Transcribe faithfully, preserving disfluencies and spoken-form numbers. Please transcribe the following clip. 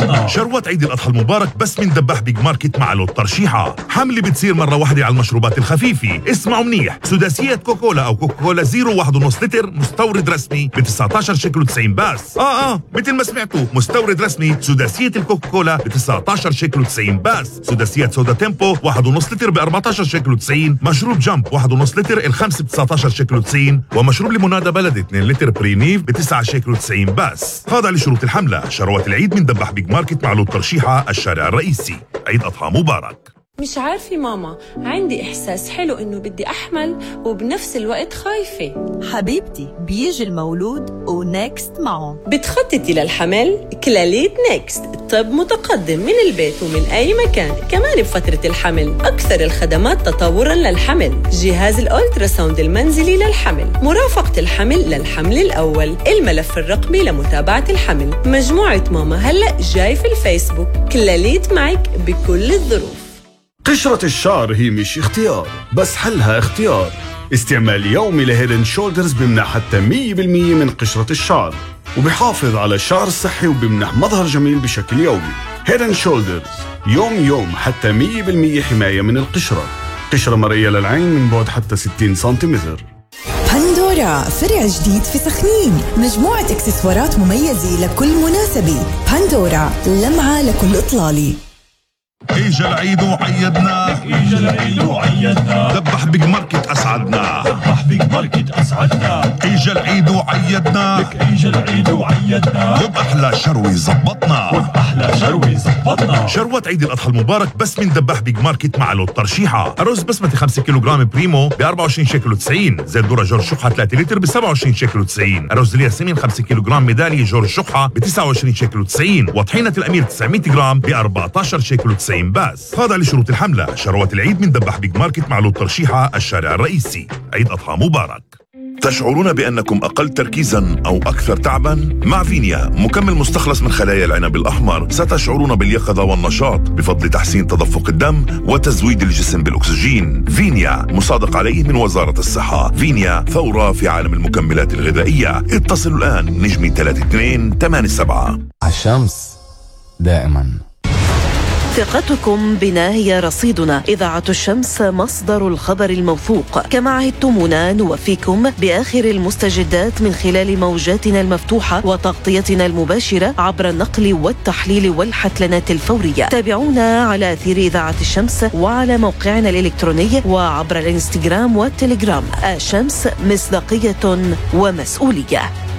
زبطنا. شروات عيد الأضحى المبارك بس من دباح بيج ماركت مع لوت ترشيحة. حملة بتصير مرة واحدة على المشروبات الخفيفة. اسمعوا منيح، سداسيات كوكولا أو كوكولا زيرو واحد ونص لتر مستورد رسمي ب تسعة عشر شيكل وتسعين باس. آه آه مثل ما سمعتوا، مستورد رسمي سداسية الكوكولا ب تسعة عشر شيكل وتسعين باس. سداسيات سودا تيمبو واحد ونص لتر ب أربعة عشر شيكل وتسعين. مشروب جامب واحد ونص لتر الخمس ب تسعة عشر شيكل وتسعين. ومشروب ليمونادا بلدي اثنين لتر برينيف ب تسعة شيكل وتسعين باس. هذا لشروط الحملة. شروات العيد من دباح بيج ماركت مع لوت ترشيحة، الشارع الرئيسي. عيد أضحى مبارك. مش عارفة ماما، عندي إحساس حلو إنه بدي أحمل وبنفس الوقت خايفة. حبيبتي بيجي المولود ونكست معه. بتخططي للحمل؟ كلاليت نيكست، طب متقدم من البيت ومن أي مكان، كمان بفترة الحمل. أكثر الخدمات تطوراً للحمل، جهاز الأولترا ساوند المنزلي للحمل، مرافقة الحمل للحمل الأول، الملف الرقمي لمتابعة الحمل. مجموعة ماما هلأ جاي في الفيسبوك. كلاليت معك بكل الظروف. قشرة الشعر هي مش اختيار، بس حلها اختيار. استعمال يومي لهيدن شولدرز بمنح حتى مية بالمية من قشرة الشعر، وبيحافظ على الشعر الصحي وبمنح مظهر جميل بشكل يومي. هيدن شولدرز يوم يوم حتى مية بالمية حماية من القشرة. قشرة مرئية للعين من بعد حتى ستين سنتيمتر. بندورا فرع جديد في سخنين، مجموعة اكسسوارات مميزة لكل مناسبة. بندورا لمعة لكل إطلالة. اجا العيد وعيدنا، اجا العيد وعيدنا، دبح بيج ماركت اسعدنا، دبح بيج ماركت اسعدنا. اجا العيد وعيدنا، لك اجا العيد وعيدنا، وبأحلى شروي زبطنا، وبأحلى شروي زبطنا. شروات عيد الأضحى المبارك بس من دبح بيج ماركت مع لوت ترشيحة. الرز بسمتي خمسة كيلوغرام بريمو ب أربعة وعشرين شيكل وتسعين. زيت ذرة جورج شقحة ثلاثة لتر ب سبعة وعشرين شيكل وتسعين. الرز الياسمين خمسة كيلوغرام ميدالية جورج شقحة ب تسعة وعشرين شيكل وتسعين. وطحينة الأمير تسعمية جرام ب أربعة عشر شيكل وتسعين باس. هذا لشروط الحملة. شروات العيد من دبح بيج ماركت مع لوت ترشيحة، الشارع الرئيسي. عيد أضحى مبارك. تشعرون بأنكم أقل تركيزاً أو أكثر تعباً؟ مع فينيا مكمل مستخلص من خلايا العنب الأحمر ستشعرون باليقظة والنشاط بفضل تحسين تدفق الدم وتزويد الجسم بالأكسجين. فينيا مصادق عليه من وزارة الصحة. فينيا ثورة في عالم المكملات الغذائية. اتصلوا الآن نجمي ثلاثة اثنين ثمانية سبعة. الشمس دائماً. ثقتكم بنا هي رصيدنا. إذاعة الشمس مصدر الخبر الموثوق. كما عهدتمونا نوفيكم بآخر المستجدات من خلال موجاتنا المفتوحة وتغطيتنا المباشرة عبر النقل والتحليل والحتلنات الفورية. تابعونا على أثير إذاعة الشمس وعلى موقعنا الإلكتروني وعبر الإنستغرام والتليجرام. الشمس مصداقية ومسؤولية.